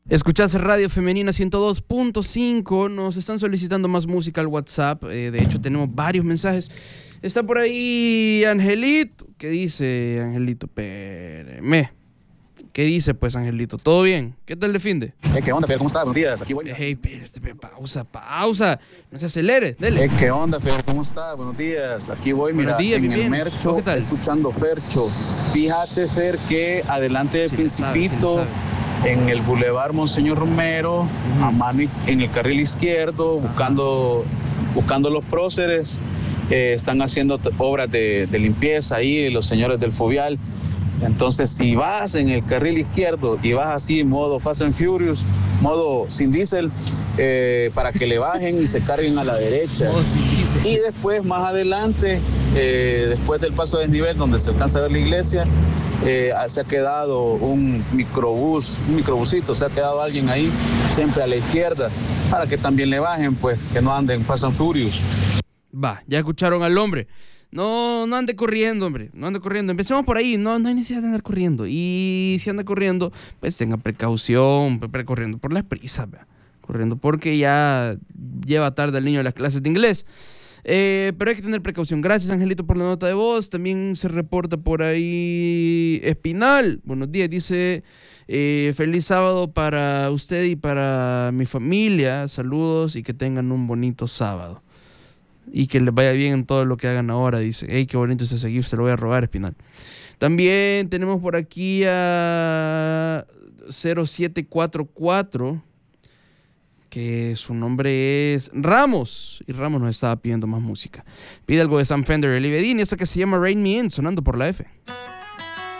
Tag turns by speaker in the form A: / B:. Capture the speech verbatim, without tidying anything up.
A: Escuchás Radio Femenina ciento dos punto cinco. Nos están solicitando más música al WhatsApp. Eh, de hecho, tenemos varios mensajes. Está por ahí Angelito. ¿Qué dice Angelito? Espéreme. ¿Qué dice, pues, Angelito? ¿Todo bien? ¿Qué tal de finde?
B: Eh, ¿Qué onda, Fer? ¿Cómo estás? Buenos días. Aquí voy.
A: Hey, espérate, pausa, pausa. No se acelere, dele.
B: Eh, ¿Qué onda, Fer? ¿Cómo estás? Buenos días. Aquí voy,
A: Buenos
B: mira,
A: días,
B: en
A: bien,
B: el
A: bien.
B: Mercho,
A: ¿Qué tal?
B: escuchando Fercho. Fíjate, Fer, que adelante de
A: Sí le sabe,
B: Principito,
A: sí le sabe.
B: en el Boulevard Monseñor Romero,
A: Ujú.
B: a mano i- en el carril izquierdo, buscando, buscando los próceres, eh, están haciendo t- obras de, de limpieza ahí, los señores del Fovial. Entonces, si vas en el carril izquierdo y vas así, modo Fast and Furious, modo sin diésel, eh, para que le bajen y se carguen a la derecha.
A: Oh, sí, dice.
B: Y después, más adelante, eh, después del paso de desnivel, donde se alcanza a ver la iglesia, eh, se ha quedado un microbús, un microbusito, se ha quedado alguien ahí, siempre a la izquierda, para que también le bajen, pues, que no anden Fast and Furious.
A: Va, ya escucharon al hombre. No, no ande corriendo, hombre. No ande corriendo. Empecemos por ahí. No, no hay necesidad de andar corriendo. Y si anda corriendo, pues tenga precaución. Pre corriendo por las prisas, vea. Corriendo porque ya lleva tarde el niño a las clases de inglés. Eh, pero hay que tener precaución. Gracias, Angelito, por la nota de voz. También se reporta por ahí Espinal. Buenos días. Dice, eh, feliz sábado para usted y para mi familia. Saludos y que tengan un bonito sábado. Y que les vaya bien en todo lo que hagan ahora, dice. Ey, qué bonito ese seguir, se lo voy a robar, Espinal. También tenemos por aquí a cero siete cuatro cuatro, que su nombre es Ramos. Y Ramos nos estaba pidiendo más música. Pide algo de Sam Fender y Eli Bedini, esta que se llama Rain Me In, sonando por la F.